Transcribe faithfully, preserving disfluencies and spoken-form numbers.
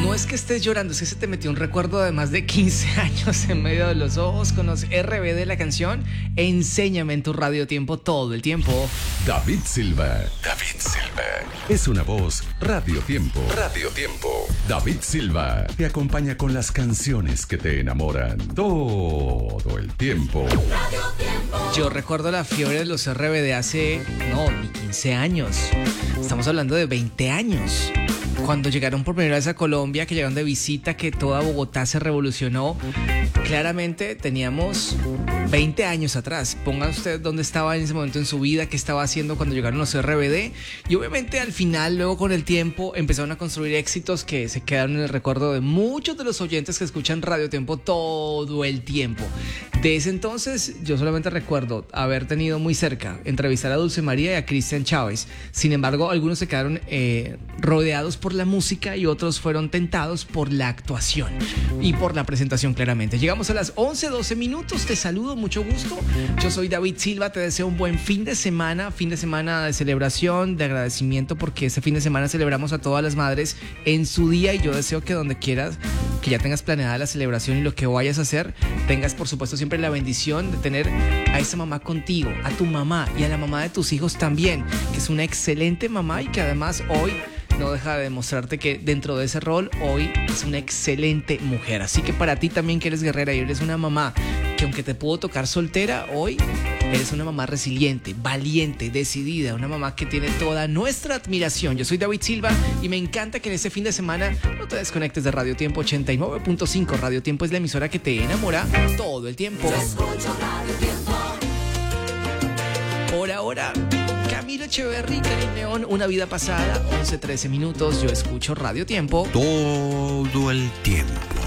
No es que estés llorando, es que se te metió un recuerdo de más de quince años en medio de los ojos con los R B D de la canción Enséñame en tu Radio Tiempo todo el tiempo. David Silva. David Silva. Es una voz Radio Tiempo. Radio Tiempo. David Silva te acompaña con las canciones que te enamoran todo el tiempo. Radio Tiempo. Yo recuerdo la fiebre de los R B D hace, no, ni quince años. Estamos hablando de veinte años. Cuando llegaron por primera vez a Colombia, que llegaron de visita, que toda Bogotá se revolucionó, claramente teníamos veinte años atrás. Ponga usted dónde estaba en ese momento en su vida, qué estaba haciendo cuando llegaron los R B D. Y obviamente al final, luego con el tiempo, empezaron a construir éxitos que se quedaron en el recuerdo de muchos de los oyentes que escuchan Radio Tiempo todo el tiempo. De ese entonces, yo solamente recuerdo haber tenido muy cerca entrevistar a Dulce María y a Cristian Chávez. Sin embargo, algunos se quedaron eh, rodeados por la música y otros fueron tentados por la actuación y por la presentación, claramente. Llegamos a las once doce minutos. Te saludo, mucho gusto. Yo soy David Silva. Te deseo un buen fin de semana, fin de semana de celebración, de agradecimiento, porque este fin de semana celebramos a todas las madres en su día, y yo deseo que donde quieras, que ya tengas planeada la celebración y lo que vayas a hacer, tengas por supuesto siempre la bendición de tener a esa mamá contigo, a tu mamá y a la mamá de tus hijos también, que es una excelente mamá y que además hoy no deja de demostrarte que dentro de ese rol hoy es una excelente mujer. Así que para ti también, que eres guerrera y eres una mamá que, aunque te pudo tocar soltera, hoy eres una mamá resiliente, valiente, decidida, una mamá que tiene toda nuestra admiración. Yo soy David Silva y me encanta que en este fin de semana no te desconectes de Radio Tiempo ochenta y nueve punto cinco. Radio Tiempo es la emisora que te enamora todo el tiempo. Yo escucho Radio Tiempo. Por ahora, Camilo Echeverry, Karim León, Una vida pasada, once trece minutos. Yo escucho Radio Tiempo todo el tiempo.